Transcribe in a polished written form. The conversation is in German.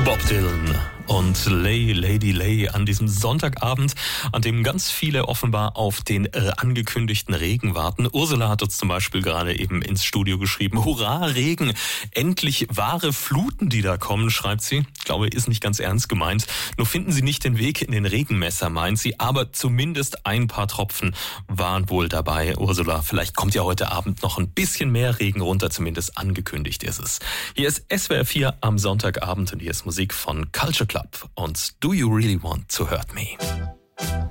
Bob Dylan und Lady Lay an diesem Sonntagabend, an dem ganz viele offenbar auf den angekündigten Regen warten. Ursula hat uns zum Beispiel gerade eben ins Studio geschrieben: Hurra, Regen! Endlich wahre Fluten, die da kommen, schreibt sie. Ich glaube, ist nicht ganz ernst gemeint. Nur finden sie nicht den Weg in den Regenmesser, meint sie. Aber zumindest ein paar Tropfen waren wohl dabei. Ursula, vielleicht kommt ja heute Abend noch ein bisschen mehr Regen runter, zumindest angekündigt ist es. Hier ist SWR 4 am Sonntagabend und hier ist Musik von Culture Club und Do You Really Want to Hurt Me?